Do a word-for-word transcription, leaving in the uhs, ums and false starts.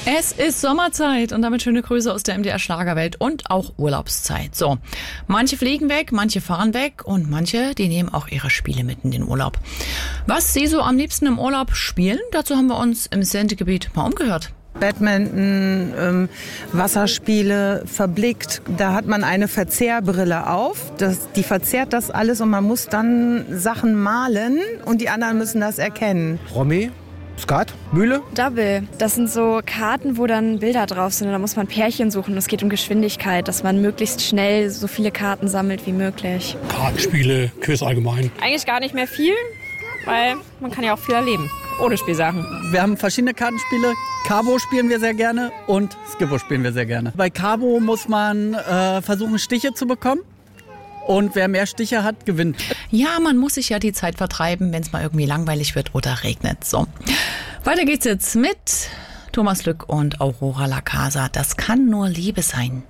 Es ist Sommerzeit und damit schöne Grüße aus der M D R Schlagerwelt und auch Urlaubszeit. So, manche fliegen weg, manche fahren weg und manche, die nehmen auch ihre Spiele mit in den Urlaub. Was sie so am liebsten im Urlaub spielen, dazu haben wir uns im Sendegebiet mal umgehört. Badminton, ähm, Wasserspiele, verblickt. Da hat man eine Verzehrbrille auf. Das, die verzerrt das alles und man muss dann Sachen malen und die anderen müssen das erkennen. Romy, Skat, Mühle? Double. Das sind so Karten, wo dann Bilder drauf sind und da muss man Pärchen suchen. Es geht um Geschwindigkeit, dass man möglichst schnell so viele Karten sammelt wie möglich. Kartenspiele, Quiz allgemein. Eigentlich gar nicht mehr viel, weil man kann ja auch viel erleben. Ohne Spielsachen. Wir haben verschiedene Kartenspiele. Cabo spielen wir sehr gerne und Skippo spielen wir sehr gerne. Bei Cabo muss man äh, versuchen, Stiche zu bekommen. Und wer mehr Stiche hat, gewinnt. Ja, man muss sich ja die Zeit vertreiben, wenn es mal irgendwie langweilig wird oder regnet. So, weiter geht's jetzt mit Thomas Lück und Aurora La Casa. Das kann nur Liebe sein.